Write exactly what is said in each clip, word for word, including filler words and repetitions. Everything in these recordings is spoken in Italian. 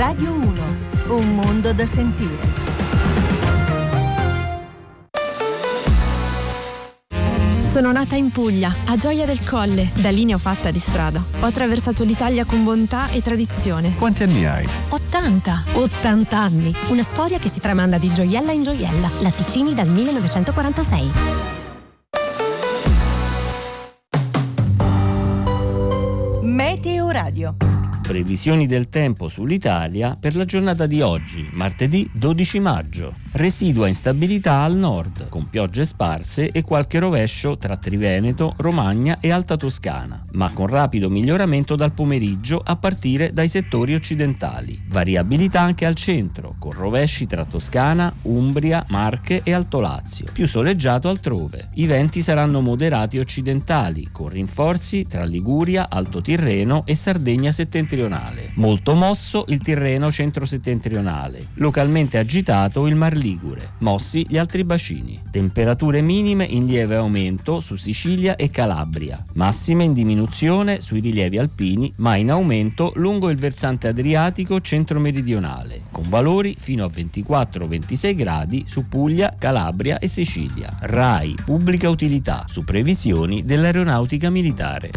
Radio uno, un mondo da sentire. Sono nata in Puglia, a Gioia del Colle. Da lì ne ho fatta di strada. Ho attraversato l'Italia con bontà e tradizione. Quanti anni hai? ottanta. ottanta anni. Una storia che si tramanda di gioiella in gioiella. Latticini dal millenovecentoquarantasei. Meteo Radio. Previsioni del tempo sull'Italia per la giornata di oggi, martedì dodici maggio. Residua instabilità al nord, con piogge sparse e qualche rovescio tra Triveneto, Romagna e Alta Toscana, ma con rapido miglioramento dal pomeriggio a partire dai settori occidentali. Variabilità anche al centro, con rovesci tra Toscana, Umbria, Marche e Alto Lazio. Più soleggiato altrove. I venti saranno moderati occidentali, con rinforzi tra Liguria, Alto Tirreno e Sardegna settentrionale. Molto mosso il Tirreno centro-settentrionale, localmente agitato il Mar Ligure, mossi gli altri bacini. Temperature minime in lieve aumento su Sicilia e Calabria, massime in diminuzione sui rilievi alpini, ma in aumento lungo il versante adriatico centro-meridionale, con valori fino a ventiquattro ventisei gradi su Puglia, Calabria e Sicilia. RAI Pubblica Utilità, su previsioni dell'Aeronautica Militare.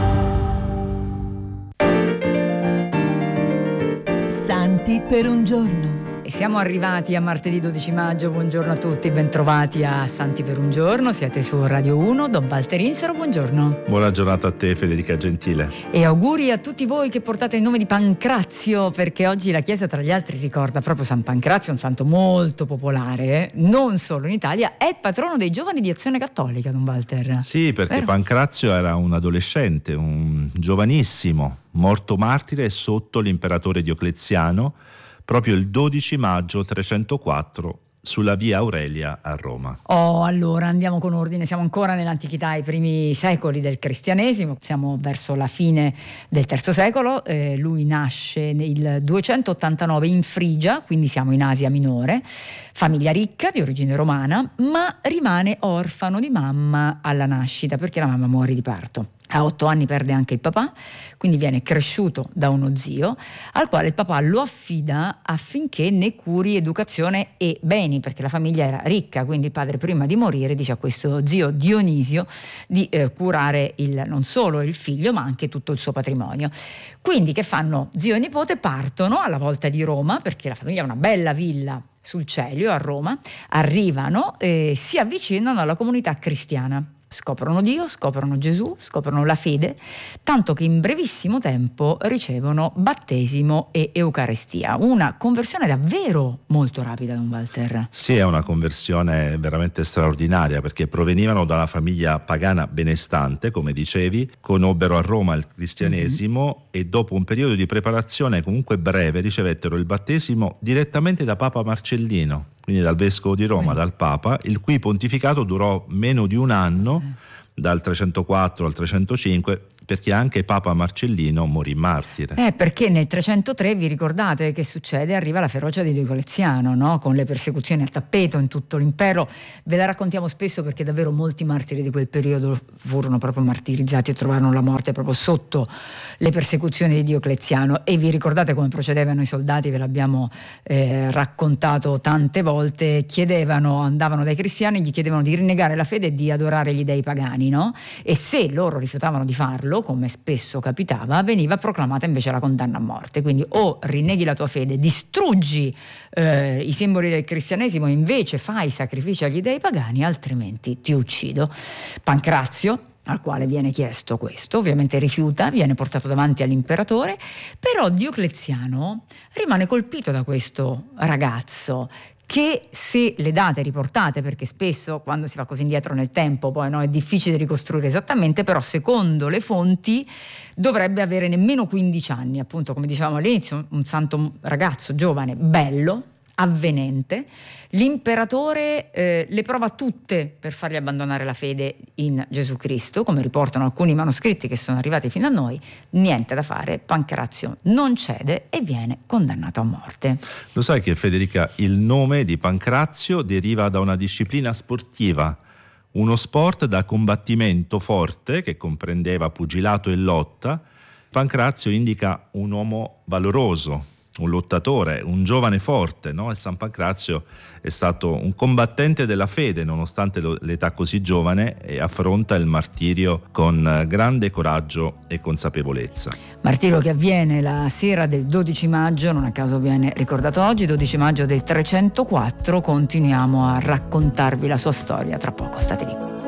Santi per un giorno. E siamo arrivati a martedì dodici maggio. Buongiorno a tutti, bentrovati a Santi per un giorno. Siete su Radio uno. Don Walter Insero, buongiorno. Buona giornata a te, Federica Gentile. E auguri a tutti voi che portate il nome di Pancrazio, perché oggi la Chiesa, tra gli altri, ricorda proprio San Pancrazio, un santo molto popolare, non solo in Italia. È patrono dei giovani di Azione Cattolica, Don Walter. Sì, perché Vero? Pancrazio era un adolescente, un giovanissimo, morto martire sotto l'imperatore Diocleziano proprio il dodici maggio trecentoquattro sulla via Aurelia a Roma. Oh, allora andiamo con ordine, siamo ancora nell'antichità, i primi secoli del cristianesimo, siamo verso la fine del terzo secolo, eh, lui nasce nel duecentottantanove in Frigia, quindi siamo in Asia Minore, famiglia ricca di origine romana, ma rimane orfano di mamma alla nascita perché la mamma muore di parto. A otto anni perde anche il papà, quindi viene cresciuto da uno zio, al quale il papà lo affida affinché ne curi educazione e beni, perché la famiglia era ricca, quindi il padre prima di morire dice a questo zio Dionisio di eh, curare il, non solo il figlio ma anche tutto il suo patrimonio. Quindi che fanno? Zio e nipote partono alla volta di Roma, perché la famiglia ha una bella villa sul Celio a Roma, arrivano e si avvicinano alla comunità cristiana. Scoprono Dio, scoprono Gesù, scoprono la fede, tanto che in brevissimo tempo ricevono battesimo e Eucaristia. Una conversione davvero molto rapida, Don Walter. Sì, è una conversione veramente straordinaria, perché provenivano da una famiglia pagana benestante, come dicevi, conobbero a Roma il cristianesimo mm-hmm. e dopo un periodo di preparazione comunque breve ricevettero il battesimo direttamente da Papa Marcellino, quindi dal vescovo di Roma, dal Papa, il cui pontificato durò meno di un anno, dal trecentoquattro al trecentocinque, perché anche Papa Marcellino morì martire. Eh, perché nel trecentotre, vi ricordate che succede? Arriva la ferocia di Diocleziano, no? Con le persecuzioni a tappeto in tutto l'impero. Ve la raccontiamo spesso perché davvero molti martiri di quel periodo furono proprio martirizzati e trovarono la morte proprio sotto le persecuzioni di Diocleziano. E vi ricordate come procedevano i soldati? Ve l'abbiamo eh, raccontato tante volte. Chiedevano, andavano dai cristiani, gli chiedevano di rinnegare la fede e di adorare gli dei pagani, no? E se loro rifiutavano di farlo, come spesso capitava, veniva proclamata invece la condanna a morte. Quindi o rinneghi la tua fede, distruggi eh, i simboli del cristianesimo e invece fai sacrifici agli dei pagani, altrimenti ti uccido. Pancrazio, al quale viene chiesto questo, ovviamente rifiuta, viene portato davanti all'imperatore, però Diocleziano rimane colpito da questo ragazzo che, se le date riportate, perché spesso quando si va così indietro nel tempo poi no, è difficile ricostruire esattamente, però secondo le fonti dovrebbe avere nemmeno quindici anni, appunto come dicevamo all'inizio, un santo ragazzo giovane, bello, avvenente. L'imperatore eh, le prova tutte per fargli abbandonare la fede in Gesù Cristo, come riportano alcuni manoscritti che sono arrivati fino a noi. Niente da fare, Pancrazio non cede e viene condannato a morte. Lo sai che, Federica, il nome di Pancrazio deriva da una disciplina sportiva, uno sport da combattimento forte che comprendeva pugilato e lotta. Pancrazio indica un uomo valoroso, un lottatore, un giovane forte, no? E San Pancrazio è stato un combattente della fede nonostante l'età così giovane, e affronta il martirio con grande coraggio e consapevolezza. Martirio che avviene la sera del dodici maggio, non a caso viene ricordato oggi, dodici maggio del trecentoquattro. Continuiamo a raccontarvi la sua storia tra poco, state lì.